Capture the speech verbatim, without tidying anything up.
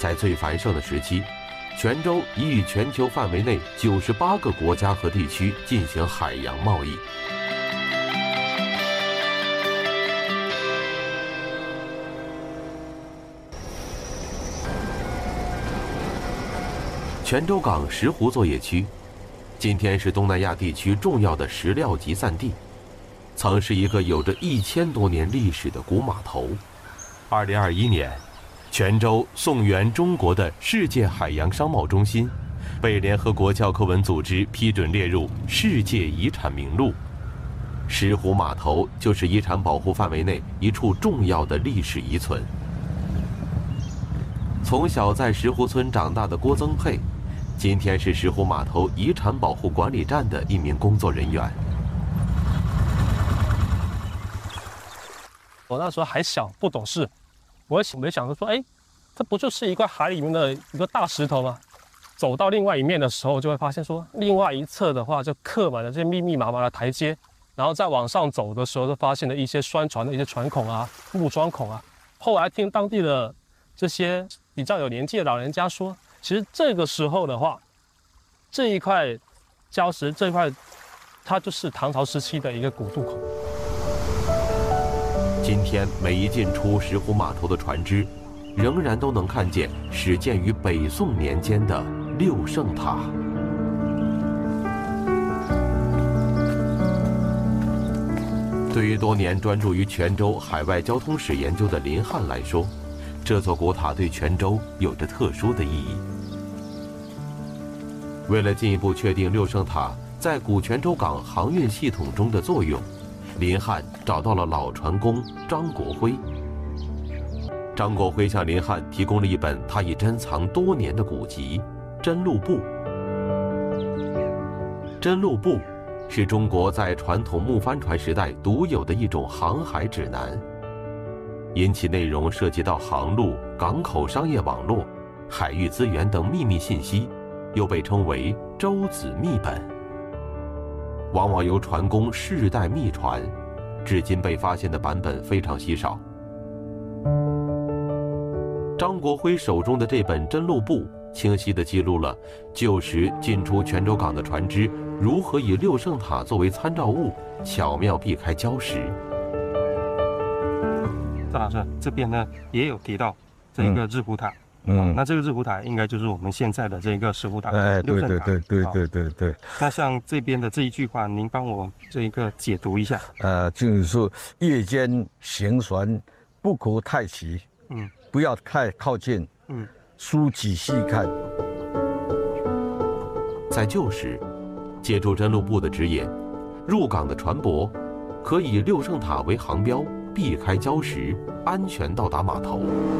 在最繁盛的时期，泉州已与全球范围内九十八个国家和地区进行海洋贸易。泉州港石湖作业区，今天是东南亚地区重要的石料集散地，曾是一个有着一千多年历史的古码头。二零二一年，泉州宋源中国的世界海洋商贸中心被联合国教科文组织批准列入世界遗产名录。石湖码头就是遗产保护范围内一处重要的历史遗存。从小在石湖村长大的郭增佩，今天是石湖码头遗产保护管理站的一名工作人员。 我那时候还小，不懂事，我也没想着说，哎，这不就是一块海里面的一个大石头吗？走到另外一面的时候，就会发现说，另外一侧的话就刻满了这些密密麻麻的台阶，然后再往上走的时候，就发现了一些拴船的一些船孔啊、木桩孔啊。后来听当地的这些比较有年纪的老人家说，其实这个时候的话，这一块礁石这一块，它就是唐朝时期的一个古渡口。 今天每一进出石湖码头的船只，仍然都能看见始建于北宋年间的六圣塔。对于多年专注于泉州海外交通史研究的林汉来说，这座古塔对泉州有着特殊的意义。为了进一步确定六圣塔在古泉州港航运系统中的作用，林汉找到了老船工张国辉。张国辉向林汉提供了一本他已珍藏多年的古籍《真录簿》。《真录簿》是中国在传统木帆船时代独有的一种航海指南，因其内容涉及到航路、港口商业网络、海域资源等秘密信息，又被称为舟子秘本。往往由船工世代秘传，至今被发现的版本非常稀少。张国辉手中的这本真录簿，清晰地记录了旧时进出泉州港的船只如何以六圣塔作为参照物，巧妙避开礁石。 赵老师，这边呢也有提到这个日湖塔。嗯，啊、那这个日湖塔应该就是我们现在的这个石湖塔， 哎，对对对对对对对。 那像这边的这一句话，您帮我这个解读一下。 呃，就是说夜间行船不可太齐，嗯，不要太靠近，嗯，书仔细看。 在旧时，借助真录簿的指引，入港的船舶可以六圣塔为航标，避开礁石，安全到达码头。